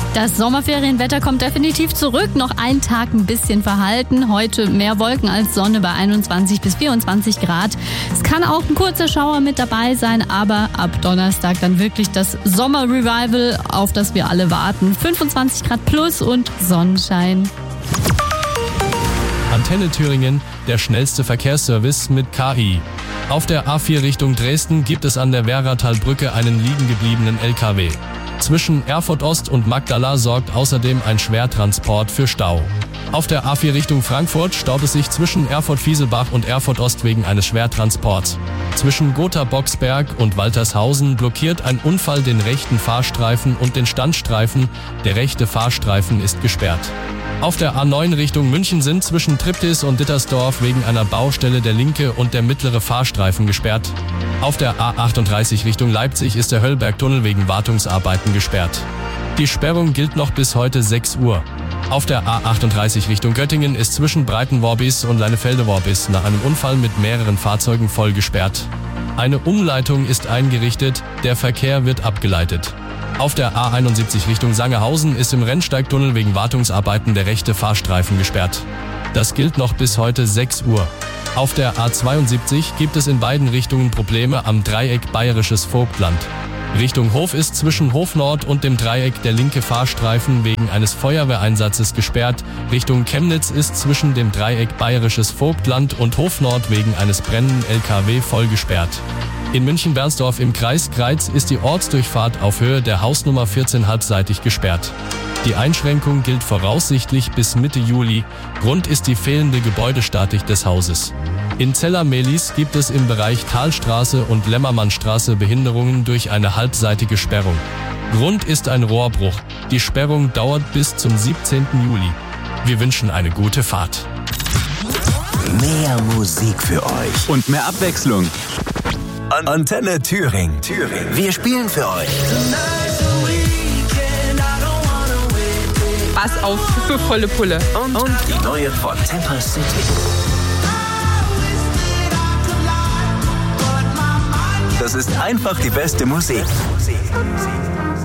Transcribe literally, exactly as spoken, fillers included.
Das Sommerferienwetter kommt definitiv zurück. Noch ein Tag ein bisschen verhalten. Heute mehr Wolken als Sonne bei einundzwanzig bis vierundzwanzig Grad. Es kann auch ein kurzer Schauer mit dabei sein, aber ab Donnerstag dann wirklich das Sommerrevival, auf das wir alle warten. fünfundzwanzig Grad plus und Sonnenschein. Antenne Thüringen, der schnellste Verkehrsservice mit K I. Auf der A vier Richtung Dresden gibt es an der Werratalbrücke einen liegengebliebenen L K W. Zwischen Erfurt Ost und Magdala sorgt außerdem ein Schwertransport für Stau. Auf der A vier Richtung Frankfurt staut es sich zwischen Erfurt-Fieselbach und Erfurt Ost wegen eines Schwertransports. Zwischen Gotha-Boxberg und Waltershausen blockiert ein Unfall den rechten Fahrstreifen und den Standstreifen. Der rechte Fahrstreifen ist gesperrt. Auf der A neun Richtung München sind zwischen Triptis und Dittersdorf wegen einer Baustelle der linke und der mittlere Fahrstreifen gesperrt. Auf der A achtunddreißig Richtung Leipzig ist der Höllbergtunnel wegen Wartungsarbeiten gesperrt. Die Sperrung gilt noch bis heute sechs Uhr. Auf der A achtunddreißig Richtung Göttingen ist zwischen Breitenworbis und Leinefelde-Worbis nach einem Unfall mit mehreren Fahrzeugen voll gesperrt. Eine Umleitung ist eingerichtet, der Verkehr wird abgeleitet. Auf der A einundsiebzig Richtung Sangerhausen ist im Rennsteigtunnel wegen Wartungsarbeiten der rechte Fahrstreifen gesperrt. Das gilt noch bis heute sechs Uhr. Auf der A zweiundsiebzig gibt es in beiden Richtungen Probleme am Dreieck Bayerisches Vogtland. Richtung Hof ist zwischen Hof Nord und dem Dreieck der linke Fahrstreifen wegen eines Feuerwehreinsatzes gesperrt. Richtung Chemnitz ist zwischen dem Dreieck Bayerisches Vogtland und Hof Nord wegen eines brennenden L K W voll gesperrt. In München-Bernsdorf im Kreis Greiz ist die Ortsdurchfahrt auf Höhe der Hausnummer vierzehn halbseitig gesperrt. Die Einschränkung gilt voraussichtlich bis Mitte Juli. Grund ist die fehlende Gebäudestatik des Hauses. In Zeller-Mehlis gibt es im Bereich Talstraße und Lämmermannstraße Behinderungen durch eine halbseitige Sperrung. Grund ist ein Rohrbruch. Die Sperrung dauert bis zum siebzehnten Juli. Wir wünschen eine gute Fahrt. Mehr Musik für euch und mehr Abwechslung. Antenne Thüringen. Thüringen. Wir spielen für euch. Pass auf für volle Pulle. Und, und die neue von Temper City. Das ist einfach die beste Musik.